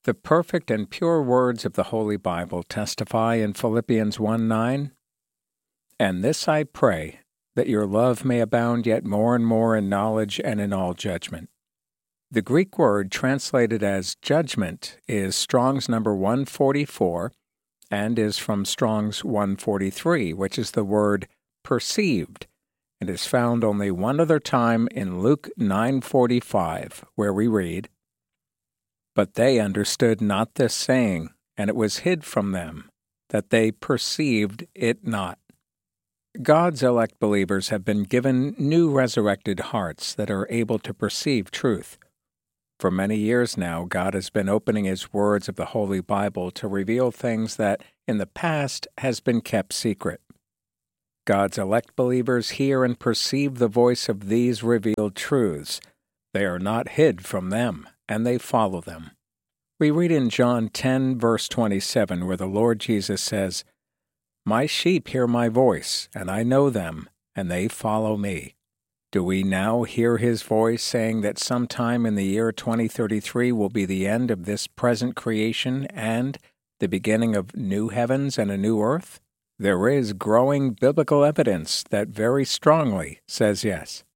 The perfect and pure words of the Holy Bible testify in Philippians 1:9, "And this I pray, that your love may abound yet more and more in knowledge and in all judgment." The Greek word translated as judgment is Strong's number 144 and is from Strong's 143, which is the word perceived, and is found only one other time in Luke 9:45, where we read, "But they understood not this saying, and it was hid from them, that they perceived it not." God's elect believers have been given new resurrected hearts that are able to perceive truth. For many years now, God has been opening His words of the Holy Bible to reveal things that in the past has been kept secret. God's elect believers hear and perceive the voice of these revealed truths. They are not hid from them, and they follow them. We read in John 10, verse 27, where the Lord Jesus says, "My sheep hear my voice, and I know them, and they follow me." Do we now hear His voice saying that sometime in the year 2033 will be the end of this present creation and the beginning of new heavens and a new earth? There is growing biblical evidence that very strongly says yes.